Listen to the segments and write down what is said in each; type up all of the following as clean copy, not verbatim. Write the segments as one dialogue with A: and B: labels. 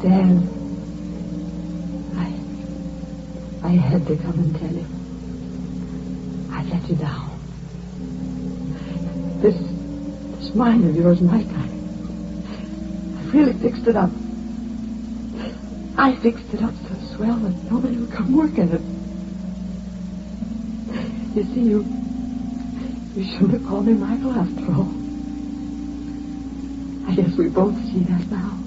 A: Dan, I had to come and tell you. I let you down. This mine of yours, Mike, I really fixed it up. I fixed it up so swell that nobody would come work in it. You see, you shouldn't have called me Michael after all. I guess we both see that now.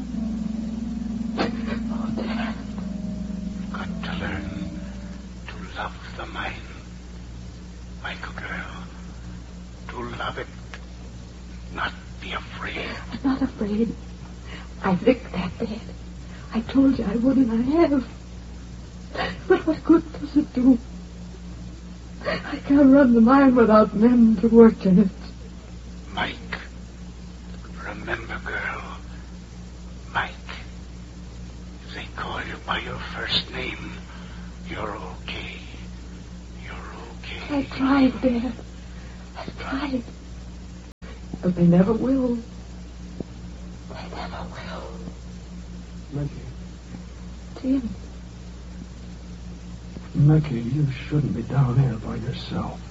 A: Oh, Dad.
B: You've got to learn to love the mine, Michael girl. To love it, not be afraid.
A: I'm not afraid. I fixed that bed. I told you I would, and I have. But what good does it do? I can't run the mine without men to work in it.
B: Mike, remember, girl, Mike. If they call you by your first name, you're okay. You're okay.
A: I tried, Dad. I tried. But they never will. They never will.
C: Mickey.
A: Tim.
C: Mickey, you shouldn't be down here by yourself.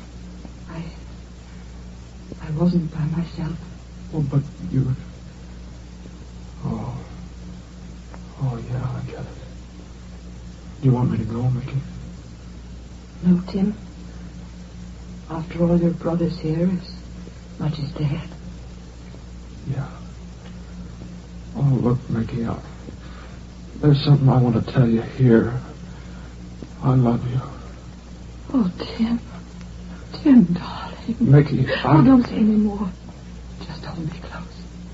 A: I wasn't by myself.
C: Oh, but you... Oh, yeah, I get it. Do you want me to go, Mickey?
A: No, Tim. After all, your brother's here as much as Dad.
C: Yeah. Oh, look, Mickey, there's something I want to tell you here. I love you.
A: Oh, Tim. Tim, darling.
C: Mickey,
A: Oh, don't say any more. Just hold me close.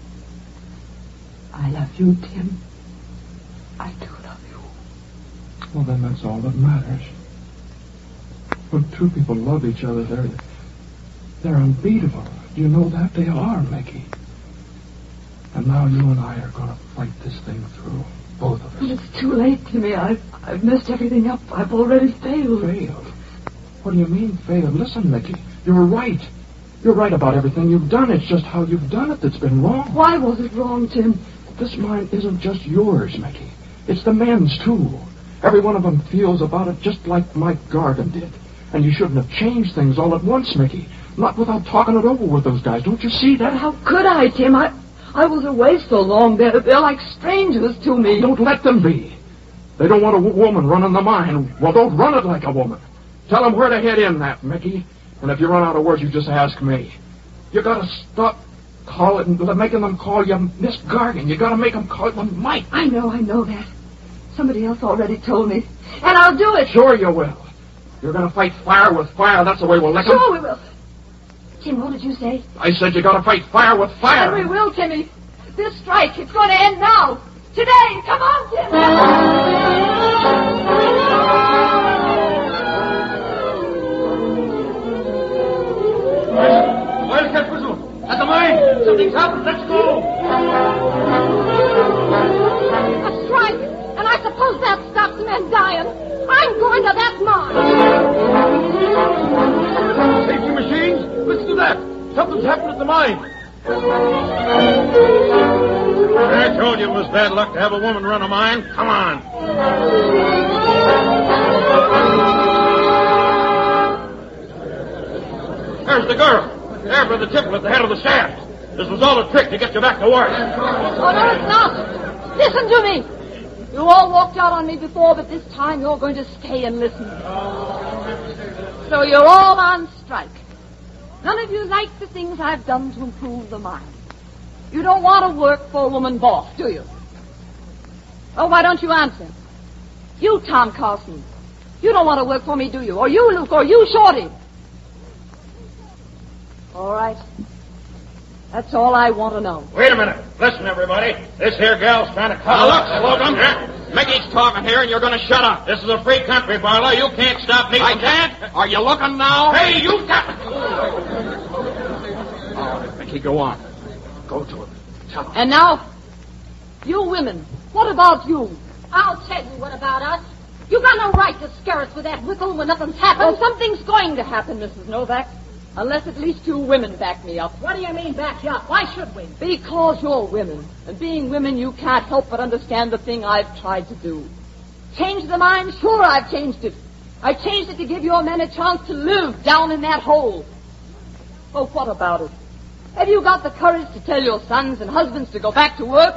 A: I love you, Tim. I do love you.
C: Well, then that's all that matters. When two people love each other, they're unbeatable. Do you know that? They are, Mickey. And now you and I are going to fight this thing through. Both of us.
A: But it's too late, Timmy. I've messed everything up. I've already failed.
C: Failed? What do you mean, failed? Listen, Mickey, you're right. You're right about everything you've done. It's just how you've done it that's been wrong.
A: Why was it wrong, Tim?
C: This mine isn't just yours, Mickey. It's the men's, too. Every one of them feels about it just like Mike Gargan did. And you shouldn't have changed things all at once, Mickey. Not without talking it over with those guys. Don't you see that?
A: But how could I, Tim? I was away so long. They're like strangers to me.
C: Don't let them be. They don't want a woman running the mine. Well, don't run it like a woman. Tell them where to head in that, Mickey. And if you run out of words, you just ask me. You gotta stop making them call you Miss Gargan. You gotta make them call you Mike.
A: I know that. Somebody else already told me. And I'll do it.
C: Sure you will. You're gonna fight fire with fire. That's the way we'll lick them.
A: Sure we will. Tim, what did you say?
C: I said you gotta fight fire with fire.
A: And we will, Timmy. This strike, it's going to end now. Today. Come on, Tim.
D: Wildcat whistle. At the mine. Something's happened. Let's go.
E: A strike. And I suppose that stops men dying. I'm going to that mine.
D: Safety machines? Listen to that. Something's happened at the mine. I told you it was bad luck to have a woman run a mine. Come on. There's the girl. There by the tipple at the head of the shaft. This was all a trick to get you back to work.
E: Oh, no, it's not. Listen to me. You all walked out on me before, but this time you're going to stay and listen. So you're all on strike. None of you like the things I've done to improve the mine. You don't want to work for a woman boss, do you? Oh, why don't you answer? You, Tom Carson. You don't want to work for me, do you? Or you, Luke, or you, Shorty. All right. That's all I want to know.
D: Wait a minute. Listen, everybody. This here gal's trying to cut look, Mickey's talking here, and you're going to shut up. This is a free country, Barlow. You can't stop me. I can't. Are you looking now? Hey, you got...
C: All right, Mickey, go on. Go to him. Tell him.
E: And now, you women, what about you?
F: I'll tell you what about us. You got no right to scare us with that whistle when nothing's happened.
E: Oh, something's going to happen, Mrs. Novak. Unless at least you women back me up.
F: What do you mean back you up? Why should we?
E: Because you're women. And being women, you can't help but understand the thing I've tried to do. Change the mind? Sure, I've changed it. I changed it to give your men a chance to live down in that hole. Well, what about it? Have you got the courage to tell your sons and husbands to go back to work?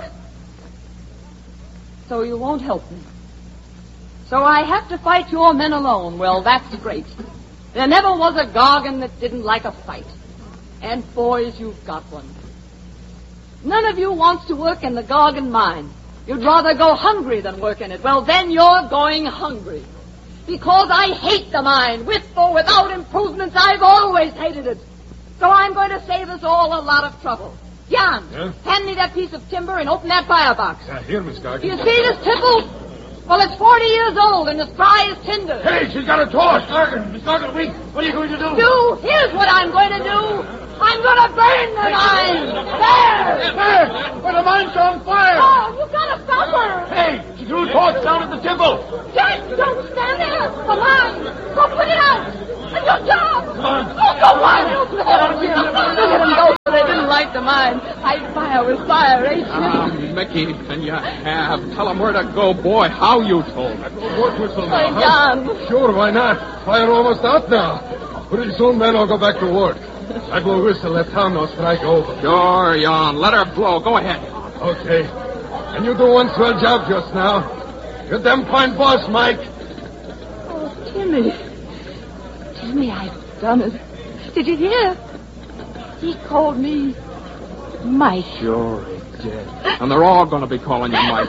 E: So you won't help me. So I have to fight your men alone. Well, that's great. There never was a Gorgon that didn't like a fight. And boys, you've got one. None of you wants to work in the Gorgon mine. You'd rather go hungry than work in it. Well, then you're going hungry. Because I hate the mine. With or without improvements, I've always hated it. So I'm going to save us all a lot of trouble. Jan, hand me that piece of timber and open that firebox.
C: Here, Miss Gargan.
E: Do you see this tipple? Well, it's 40 years old and as dry as tinder.
C: Hey, she's got a torch. Miss Gargan, wait. What are you going to do?
E: Here's what I'm going to do. I'm going to burn the mine. There!
C: But the mine's on fire!
E: Oh, you got to stop her.
C: Hey, she threw a torch down at the temple.
E: Jack, don't stand there. Come on. Go put it out. And your job. Come on. Oh, go on. Look at them go. They didn't like the mine. Fight fire with fire, ain't you?
C: Mickey, and you have. Tell them where to go, boy. How you told them.
G: Work whistle now,
E: Hey, John.
G: Sure, why not? Fire almost out now. Pretty soon, men will go back to work. I blow a whistle, let town know strike over.
C: Sure, Jan. Let her blow. Go ahead.
G: Okay. And you do one swell job just now. You're damn fine boss, Mike.
E: Oh, Timmy. Timmy, I've done it. Did you hear? He called me Mike.
C: Sure he did. And they're all going to be calling you Mike.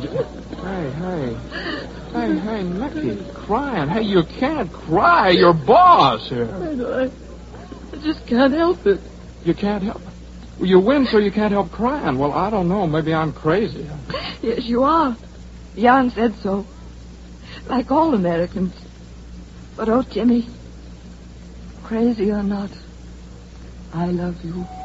C: Hey, Mickey, crying. Hey, you can't cry. You're boss here.
E: I know. I just can't help it.
C: You can't help it? Well, you win, so you can't help crying. Well, I don't know. Maybe I'm crazy.
E: Yes, you are. Jan said so. Like all Americans. But, oh, Timmy, crazy or not, I love you.